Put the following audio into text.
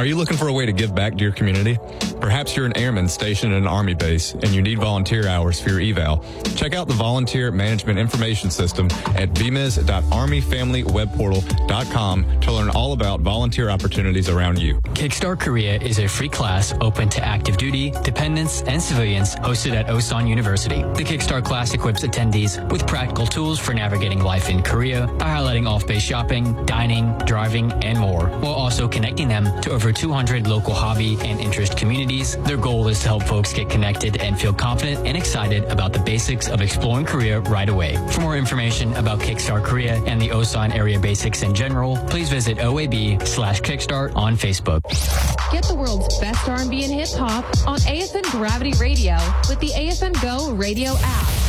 Are you looking for a way to give back to your community? Perhaps you're an airman stationed at an Army base and you need volunteer hours for your eval. Check out the Volunteer Management Information System at vmis.armyfamilywebportal.com to learn all about volunteer opportunities around you. Kickstart Korea is a free class open to active duty, dependents, and civilians hosted at Osan University. The Kickstart class equips attendees with practical tools for navigating life in Korea by highlighting off-base shopping, dining, driving, and more, while also connecting them to over 200 local hobby and interest communities. Their goal is to help folks get connected and feel confident and excited about the basics of exploring Korea right away. For more information about Kickstart Korea and the Osan area basics in general, please visit OAB/Kickstart on Facebook. Get the world's best R&B and hip hop on AFN Gravity Radio with the AFN Go radio app.